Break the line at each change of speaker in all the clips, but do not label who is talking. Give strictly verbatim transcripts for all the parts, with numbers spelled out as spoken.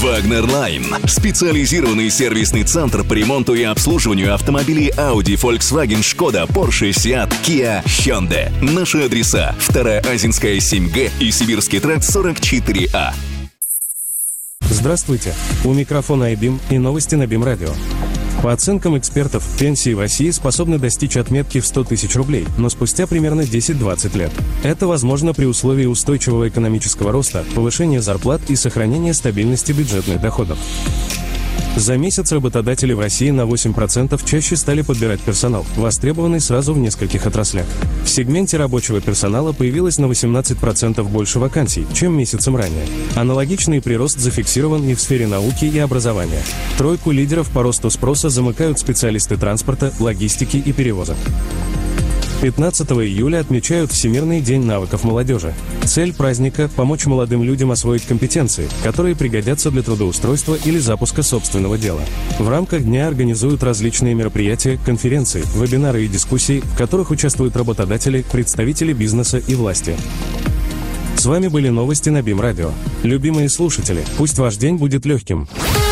Вагнер Лайн. Специализированный сервисный центр по ремонту и обслуживанию автомобилей Audi, Volkswagen, Skoda, Porsche, Seat, Kia, Hyundai. Наши адреса: Вторая Азинская, семь Г и Сибирский тракт, сорок четыре А.
Здравствуйте. У микрофона Айбим и новости на Бим Радио. По оценкам экспертов, пенсии в России способны достичь отметки в сто тысяч рублей, но спустя примерно десять-двадцать лет. Это возможно при условии устойчивого экономического роста, повышения зарплат и сохранения стабильности бюджетных доходов. За месяц работодатели в России на восемь процентов чаще стали подбирать персонал, востребованный сразу в нескольких отраслях. В сегменте рабочего персонала появилось на восемнадцать процентов больше вакансий, чем месяцем ранее. Аналогичный прирост зафиксирован и в сфере науки и образования. Тройку лидеров по росту спроса замыкают специалисты транспорта, логистики и перевозок. пятнадцатого июля отмечают Всемирный день навыков молодежи. Цель праздника – помочь молодым людям освоить компетенции, которые пригодятся для трудоустройства или запуска собственного дела. В рамках дня организуют различные мероприятия, конференции, вебинары и дискуссии, в которых участвуют работодатели, представители бизнеса и власти. С вами были новости на Бим Радио. Любимые слушатели, пусть ваш день будет легким.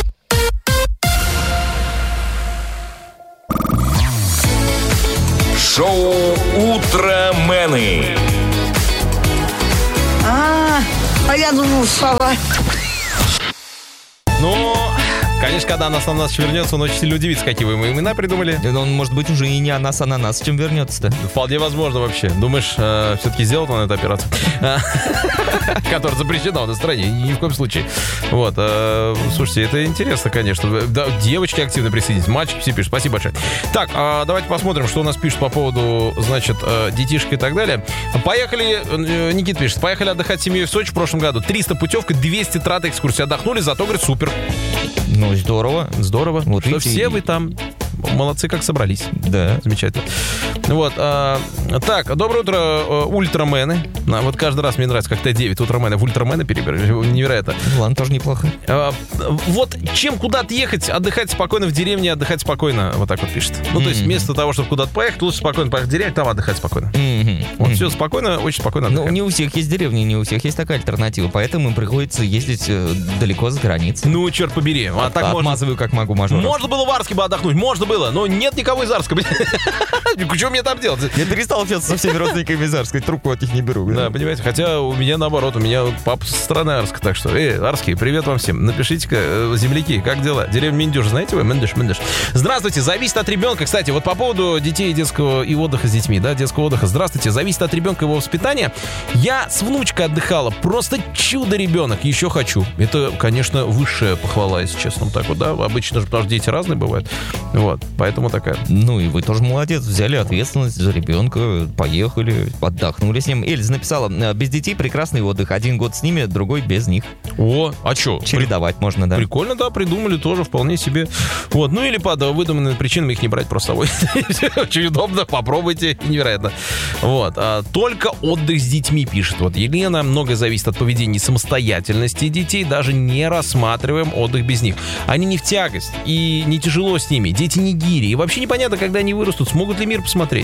Шоу «Утромены».
А, а я думал, слова.
Ну, конечно, когда «Ананас Ананас» вернется, он очень сильно удивится, какие вы ему имена придумали.
Но он, может быть, уже и не «Ананас Ананас», чем вернется-то.
Вполне возможно вообще. Думаешь, э, все-таки сделает он эту операцию? Которая запрещена на стране, ни в коем случае. Вот. Э, слушайте, это интересно, конечно. Да, девочки активно присоединились, мальчики все пишут. Спасибо большое. Так, э, давайте посмотрим, что у нас пишут по поводу, значит, э, детишек и так далее. Поехали, э, Никит пишет, поехали отдыхать с семьей в Сочи в прошлом году. триста путевка, двести трат экскурсии. Отдохнули, зато, говорит, супер.
Ну, здорово.
Здорово.
Вот
что
видите,
все вы там молодцы, как собрались.
Да.
Замечательно. Вот. А, так, доброе утро, ультрамены. А, вот каждый раз мне нравится, как Т девять ультрамены в ультрамены перебирали. Невероятно.
Ладно, тоже неплохо.
А, вот чем куда-то ехать, отдыхать спокойно в деревне, отдыхать спокойно, вот так вот пишет. Ну, mm-hmm. то есть вместо того, чтобы куда-то поехать, лучше спокойно поехать в деревню, там отдыхать спокойно. Mm-hmm. Вот mm-hmm. все спокойно, очень спокойно отдыхать.
Ну, не у всех есть деревни, не у всех есть такая альтернатива, поэтому им приходится ездить э, далеко за границей.
Ну, черт побери. А
От,
так
отмазываю,
можно...
как могу, мажор.
Можно было в Арске бы отдохнуть, можно было, но нет никого из Арска. Что мне там делать?
Я перестал общаться со всеми родственниками из Арска, трубку от них не беру.
Да, понимаете, хотя у меня наоборот, у меня папа со стороны Арска, так что, эй, Арские, привет вам всем. Напишите-ка, земляки, как дела? Деревня Миндюш, знаете вы? Миндюш, Миндюш. Здравствуйте, зависит от ребенка. Кстати, вот по поводу детей и детского и отдыха с детьми, да, детского отдыха. Здравствуйте, зависит от ребенка и его воспитания. Я с внучкой отдыхала, просто чудо-ребенок, еще хочу. Это, конечно, высшая похвала, если честно, так вот, да, обычно же, потому что дети разные бывают. Вот, поэтому такая.
Ну и вы тоже молодец, взяли ответственность за ребенка, поехали, отдохнули с ним. Эльза написала, без детей прекрасный отдых, один год с ними, другой без них.
О, а что?
Чередовать При... можно, да.
Прикольно, да, придумали тоже вполне себе. Вот, ну или по выдуманным причинам их не брать просто с собой. Очень удобно, попробуйте, невероятно. Вот, а, только отдых с детьми, пишет вот Елена. Многое зависит от поведения и самостоятельности детей, даже не рассматриваем отдых без них. Они не в тягость, и не тяжело с ними, дети не гири, и вообще непонятно, когда они вырастут, смогут ли мир посмотреть.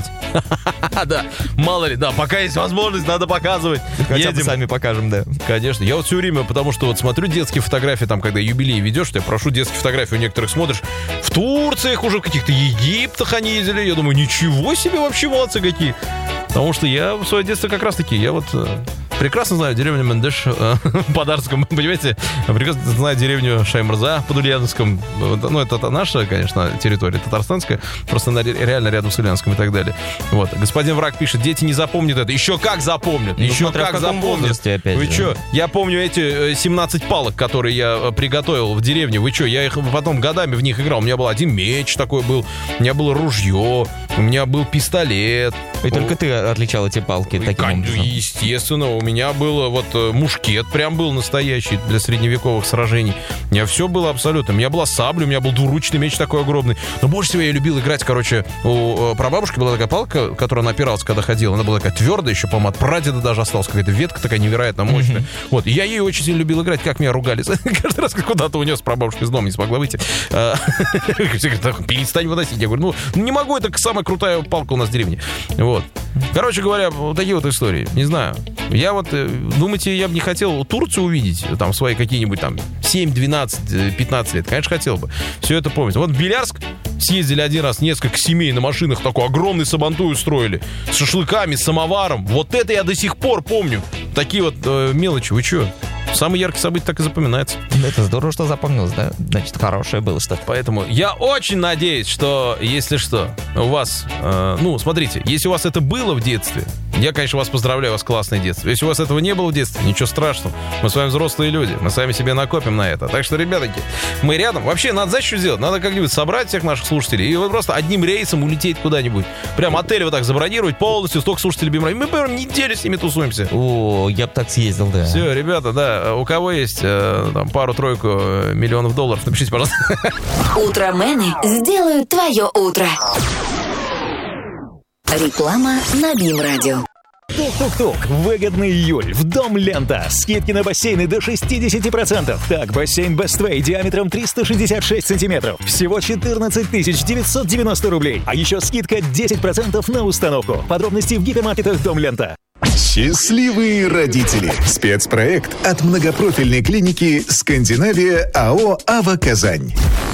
Да, мало ли, да, пока есть возможность, надо показывать.
Хотя бы сами покажем, да.
Конечно, я вот все время, потому что вот смотрю детские фотографии, там, когда юбилей ведешь, я прошу детские фотографии, у некоторых смотришь, в Турциях уже, в каких-то Египтах они ездили, я думаю, ничего себе вообще молодцы какие. Потому что я в свое детство как раз-таки, я вот прекрасно знаю деревню Мендеш э, под Арском, понимаете? Прекрасно знаю деревню Шаймрза под Ульяновском. Ну, это, это наша, конечно, территория татарстанская, просто она реально рядом с Ульяновском и так далее. Вот. Господин Враг пишет, дети не запомнят это. Еще как запомнят.
Ну,
еще как запомнят.
Опять
Вы
же.
что? Я помню эти семнадцать палок, которые я приготовил в деревне. Вы что? Я их потом годами в них играл. У меня был один меч такой был, у меня было ружье, у меня был пистолет.
И только ты отличал эти палки таким образом.
Естественно, у меня был вот мушкет прям был настоящий для средневековых сражений. У меня все было абсолютно. У меня была сабля, у меня был двуручный меч такой огромный. Но больше всего я любил играть, короче, у прабабушки была такая палка, которая она опиралась, когда ходила. Она была такая твердая еще, по-моему, от прадеда даже осталась какая-то ветка такая невероятно мощная. Mm-hmm. Вот, и я ей очень сильно любил играть, как меня ругали. Каждый раз, как куда-то унес прабабушка из дома, не смогла выйти. Перестань выносить. Я говорю, ну, не могу, это самая крутая палка у нас в деревне. Вот. Короче говоря, вот такие вот истории. Не знаю. Я вот, э, думаете, я бы не хотел Турцию увидеть, там, свои какие-нибудь там семь, двенадцать, пятнадцать лет? Конечно, хотел бы. Все это помнить. Вот в Белярск съездили один раз несколько семей на машинах, такой огромный сабантуй устроили, с шашлыками, с самоваром. Вот это я до сих пор помню. Такие вот э, мелочи. Вы что? Самые яркие события так и запоминаются.
Это здорово, что запомнилось, да? Значит, хорошее было что-то.
Поэтому я очень надеюсь, что, если что, у вас... Э, ну, смотрите, если у вас это было в детстве, я, конечно, вас поздравляю, у вас классное детство. Если у вас этого не было в детстве, ничего страшного. Мы с вами взрослые люди, мы сами себе накопим на это. Так что, ребятки, мы рядом. Вообще, надо, знаете, что сделать? Надо как-нибудь собрать всех наших слушателей и вот просто одним рейсом улететь куда-нибудь. Прям отель вот так забронировать полностью, столько слушателей Бимрадио. Мы прям неделю с ними тусуемся.
О, я бы так съездил, да.
Все, ребята, да, у кого есть э, там пару-тройку миллионов долларов, напишите, пожалуйста.
Утромены сделают твое утро. Реклама на Бимрадио.
Тук-тук-тук. Выгодный июль. В Дом Лента. Скидки на бассейны до шестьдесят процентов. Так, бассейн Best Way диаметром триста шестьдесят шесть сантиметров. Всего четырнадцать тысяч девятьсот девяносто рублей. А еще скидка десять процентов на установку. Подробности в гипермаркетах Дом Лента.
Счастливые родители. Спецпроект от многопрофильной клиники «Скандинавия» АО «Ава Казань».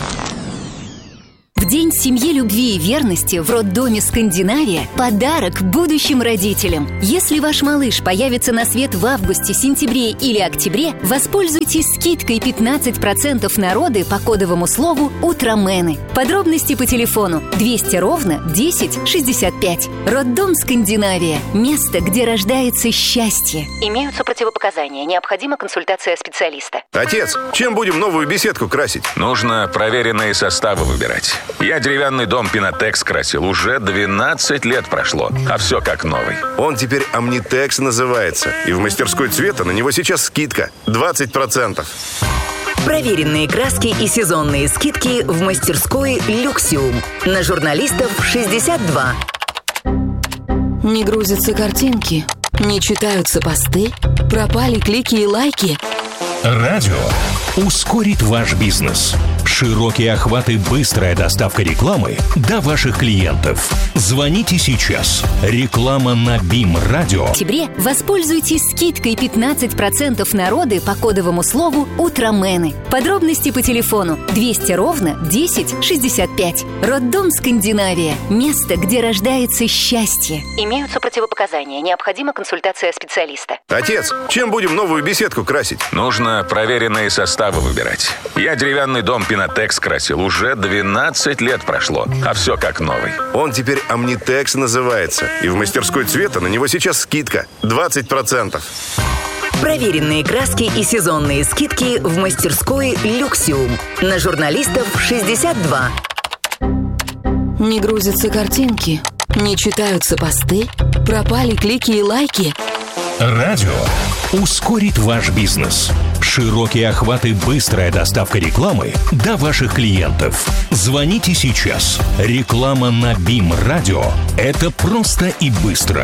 В День семьи, любви и верности в роддоме «Скандинавия» подарок будущим родителям. Если ваш малыш появится на свет в августе, сентябре или октябре, воспользуйтесь скидкой пятнадцать процентов на роды по кодовому слову «Утромены». Подробности по телефону двести ровно десять шестьдесят пять. Роддом «Скандинавия» – место, где рождается счастье. Имеются противопоказания. Необходима консультация специалиста.
Отец, чем будем новую беседку красить?
Нужно проверенные составы выбирать. Я деревянный дом Пинотекс красил. Уже двенадцать лет прошло, а все как новый.
Он теперь Omnitex называется. И в мастерской цвета на него сейчас скидка двадцать процентов.
Проверенные краски и сезонные скидки в мастерской «Люксиум». На журналистов шестьдесят два. Не грузятся картинки, не читаются посты, пропали клики и лайки.
Радио ускорит ваш бизнес. Широкие охваты, быстрая доставка рекламы до ваших клиентов. Звоните сейчас. Реклама на Бимрадио.
В октябре воспользуйтесь скидкой пятнадцать процентов на роды по кодовому слову «Утромены». Подробности по телефону двести ровно десять шестьдесят пять. Роддом «Скандинавия» – место, где рождается счастье. Имеются противопоказания. Необходима консультация специалиста.
Отец, чем будем новую беседку красить?
Нужно проверенные составы выбирать. Я деревянный дом Пинотекс красил. Уже двенадцать лет прошло, а все как новый.
Он теперь Omnitex называется. И в мастерской цвета на него сейчас скидка двадцать процентов.
Проверенные краски и сезонные скидки в мастерской «Люксиум». На журналистов шестьдесят два. Не грузятся картинки, не читаются посты, пропали клики и лайки.
Радио ускорит ваш бизнес. Широкие охваты, быстрая доставка рекламы до ваших клиентов. Звоните сейчас. Реклама на Бимрадио. Это просто и быстро.